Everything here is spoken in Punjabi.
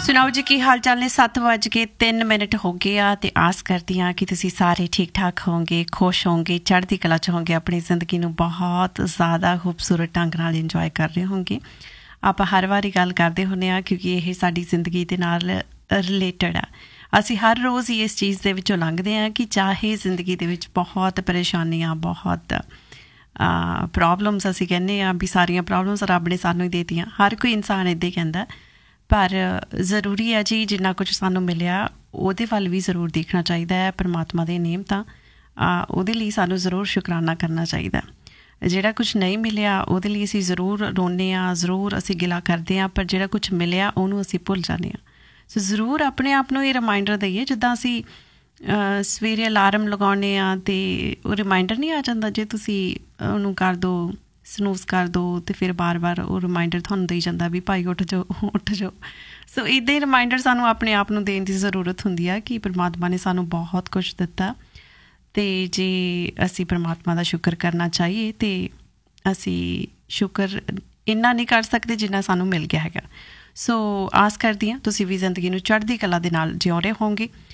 ਸੁਣਾਓ ਜੀ, ਕੀ ਹਾਲ ਚਾਲ ਨੇ? 7:03 ਹੋ ਗਏ ਆ ਤੇ ਆਸ ਕਰਦੀ ਹਾਂ ਕਿ ਤੁਸੀਂ ਸਾਰੇ ਠੀਕ ਠਾਕ ਹੋਵੋਗੇ, ਖੁਸ਼ ਹੋਵੋਗੇ, ਚੜ੍ਹਦੀ ਕਲਾ 'ਚ ਹੋਵੋਗੇ, ਆਪਣੀ ਜ਼ਿੰਦਗੀ ਨੂੰ ਬਹੁਤ ਜ਼ਿਆਦਾ ਖੂਬਸੂਰਤ ਢੰਗ ਨਾਲ ਇੰਜੋਏ ਕਰ ਰਹੇ ਹੋਵੋਗੇ। ਆਪਾਂ ਹਰ ਵਾਰੀ ਗੱਲ ਕਰਦੇ ਹੁੰਦੇ ਹਾਂ ਕਿਉਂਕਿ ਇਹ ਸਾਡੀ ਜ਼ਿੰਦਗੀ ਦੇ ਨਾਲ ਰਿਲੇਟਡ ਆ। ਅਸੀਂ ਹਰ ਰੋਜ਼ ਹੀ ਇਸ ਚੀਜ਼ ਦੇ ਵਿੱਚੋਂ ਲੰਘਦੇ ਹਾਂ ਕਿ ਚਾਹੇ ਜ਼ਿੰਦਗੀ ਦੇ ਵਿੱਚ ਬਹੁਤ ਪਰੇਸ਼ਾਨੀਆਂ, ਬਹੁਤ ਪ੍ਰੋਬਲਮਸ, ਅਸੀਂ ਕਹਿੰਦੇ ਹਾਂ ਵੀ ਸਾਰੀਆਂ ਪ੍ਰੋਬਲਮਸ ਰੱਬ ਨੇ ਸਾਨੂੰ ਹੀ ਦੇ ਦਿੱਤੀਆਂ। ਹਰ ਕੋਈ ਇਨਸਾਨ ਇੱਦਾਂ ਹੀ ਕਹਿੰਦਾ, ਪਰ ਜ਼ਰੂਰੀ ਹੈ ਜੀ ਜਿੰਨਾ ਕੁਛ ਸਾਨੂੰ ਮਿਲਿਆ ਉਹਦੇ ਵੱਲ ਵੀ ਜ਼ਰੂਰ ਦੇਖਣਾ ਚਾਹੀਦਾ ਹੈ। ਪਰਮਾਤਮਾ ਦੇ ਨੇਮ ਤਾਂ ਉਹਦੇ ਲਈ ਸਾਨੂੰ ਜ਼ਰੂਰ ਸ਼ੁਕਰਾਨਾ ਕਰਨਾ ਚਾਹੀਦਾ। ਜਿਹੜਾ ਕੁਛ ਨਹੀਂ ਮਿਲਿਆ ਉਹਦੇ ਲਈ ਅਸੀਂ ਜ਼ਰੂਰ ਰੋਂਦੇ ਹਾਂ, ਜ਼ਰੂਰ ਅਸੀਂ ਗਿਲਾ ਕਰਦੇ ਹਾਂ, ਪਰ ਜਿਹੜਾ ਕੁਛ ਮਿਲਿਆ ਉਹਨੂੰ ਅਸੀਂ ਭੁੱਲ ਜਾਂਦੇ ਹਾਂ। ਸੋ ਜ਼ਰੂਰ ਆਪਣੇ ਆਪ ਨੂੰ ਇਹ ਰਿਮਾਈਂਡਰ ਦਈਏ, ਜਿੱਦਾਂ ਅਸੀਂ ਸਵੇਰੇ ਅਲਾਰਮ ਲਗਾਉਂਦੇ ਹਾਂ ਅਤੇ ਉਹ ਰਿਮਾਈਂਡਰ ਨਹੀਂ ਆ ਜਾਂਦਾ, ਜੇ ਤੁਸੀਂ ਉਹਨੂੰ ਕਰ ਦਿਓ, ਸਨੂਜ਼ ਕਰ ਦਿਓ ਅਤੇ ਫਿਰ ਬਾਰ-ਬਾਰ ਉਹ ਰਿਮਾਈਂਡਰ ਤੁਹਾਨੂੰ ਦੇਈ ਜਾਂਦਾ ਵੀ ਭਾਈ ਉੱਠ ਜਾਓ, ਉੱਠ ਜਾਓ। ਸੋ ਇੱਦਾਂ ਹੀ ਰਿਮਾਈਂਡਰ ਸਾਨੂੰ ਆਪਣੇ ਆਪ ਨੂੰ ਦੇਣ ਦੀ ਜ਼ਰੂਰਤ ਹੁੰਦੀ ਆ ਕਿ ਪਰਮਾਤਮਾ ਨੇ ਸਾਨੂੰ ਬਹੁਤ ਕੁਛ ਦਿੱਤਾ ਅਤੇ ਜੇ ਅਸੀਂ ਪਰਮਾਤਮਾ ਦਾ ਸ਼ੁਕਰ ਕਰਨਾ ਚਾਹੀਏ ਤਾਂ ਅਸੀਂ ਸ਼ੁਕਰ ਇੰਨਾ ਨਹੀਂ ਕਰ ਸਕਦੇ ਜਿੰਨਾ ਸਾਨੂੰ ਮਿਲ ਗਿਆ ਹੈਗਾ। ਸੋ ਆਸ ਕਰਦੀ ਹਾਂ ਤੁਸੀਂ ਵੀ ਜ਼ਿੰਦਗੀ ਨੂੰ ਚੜ੍ਹਦੀ ਕਲਾ ਦੇ ਨਾਲ ਜਿਉ ਰਹੇ ਹੋਵੋਗੇ।